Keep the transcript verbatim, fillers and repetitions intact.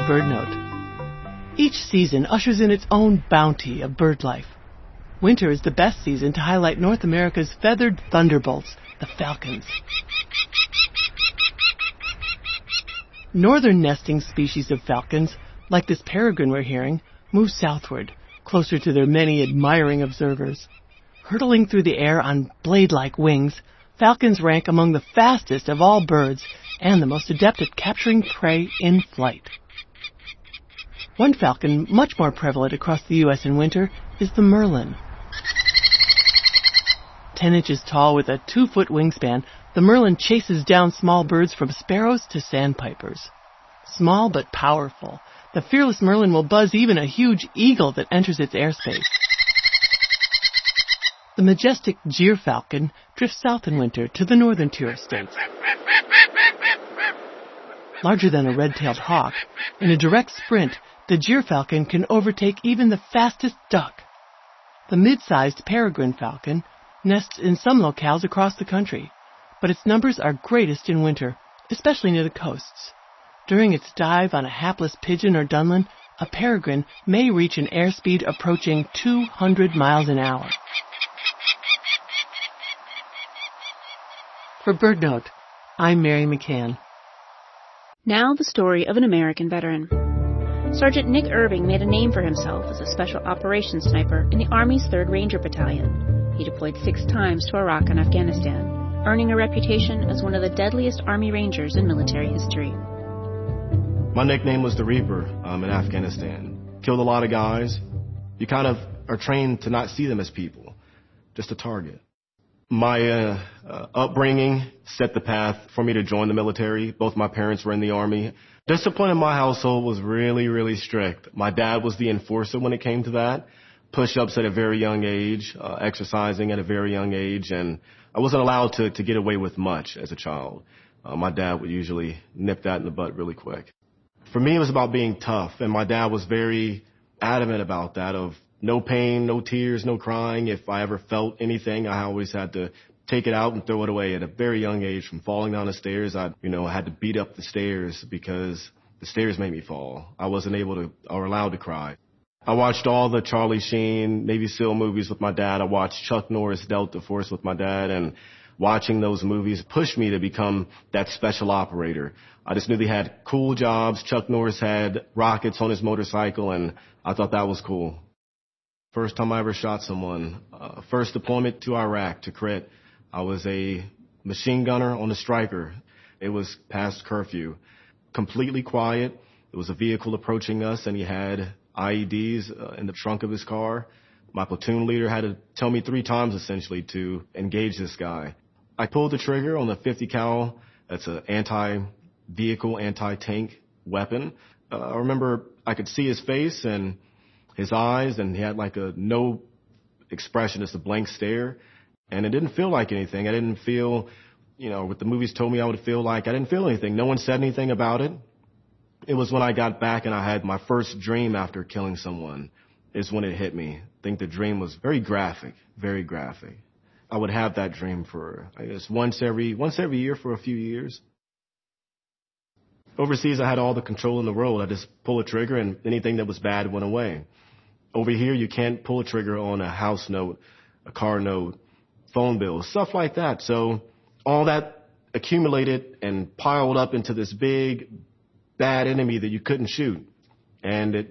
BirdNote. Each season ushers in its own bounty of bird life. Winter is the best season to highlight North America's feathered thunderbolts, the falcons. Northern nesting species of falcons, like this peregrine we're hearing, move southward, closer to their many admiring observers. Hurtling through the air on blade-like wings, falcons rank among the fastest of all birds and the most adept at capturing prey in flight. One falcon much more prevalent across the U S in winter is the merlin. Ten inches tall with a two-foot wingspan, the merlin chases down small birds from sparrows to sandpipers. Small but powerful, the fearless merlin will buzz even a huge eagle that enters its airspace. The majestic gyrfalcon drifts south in winter to the northern tier of states. Larger than a red-tailed hawk, in a direct sprint, the gyrfalcon can overtake even the fastest duck. The mid-sized peregrine falcon nests in some locales across the country, but its numbers are greatest in winter, especially near the coasts. During its dive on a hapless pigeon or dunlin, a peregrine may reach an airspeed approaching two hundred miles an hour. For BirdNote, I'm Mary McCann. Now the story of an American veteran. Sergeant Nick Irving made a name for himself as a special operations sniper in the Army's third Ranger Battalion. He deployed six times to Iraq and Afghanistan, earning a reputation as one of the deadliest Army Rangers in military history. My nickname was the Reaper um, in Afghanistan. Killed a lot of guys. You kind of are trained to not see them as people, just a target. My uh, uh, upbringing set the path for me to join the military. Both my parents were in the Army. Discipline in my household was really, really strict. My dad was the enforcer when it came to that. Push-ups at a very young age, uh, exercising at a very young age, and I wasn't allowed to, to get away with much as a child. Uh, my dad would usually nip that in the butt really quick. For me, it was about being tough, and my dad was very adamant about that, of no pain, no tears, no crying. If I ever felt anything, I always had to take it out and throw it away at a very young age. From falling down the stairs, I, you know, had to beat up the stairs because the stairs made me fall. I wasn't able to or allowed to cry. I watched all the Charlie Sheen Navy SEAL movies with my dad. I watched Chuck Norris Delta Force with my dad, and watching those movies pushed me to become that special operator. I just knew they had cool jobs. Chuck Norris had rockets on his motorcycle, and I thought that was cool. First time I ever shot someone, uh, first deployment to Iraq, to crit. I was a machine gunner on the Stryker. It was past curfew. Completely quiet. There was a vehicle approaching us, and he had I E Ds uh, in the trunk of his car. My platoon leader had to tell me three times, essentially, to engage this guy. I pulled the trigger on the fifty cal. That's an anti-vehicle, anti-tank weapon. Uh, I remember I could see his face and his eyes, and he had like a no expression, just a blank stare. And it didn't feel like anything. I didn't feel, you know, what the movies told me I would feel like. I didn't feel anything. No one said anything about it. It was when I got back and I had my first dream after killing someone is when it hit me. I think the dream was very graphic, very graphic. I would have that dream for, I guess, once every, once every year for a few years. Overseas, I had all the control in the world. I just pull a trigger and anything that was bad went away. Over here, you can't pull a trigger on a house note, a car note, phone bill, stuff like that. So all that accumulated and piled up into this big, bad enemy that you couldn't shoot. And it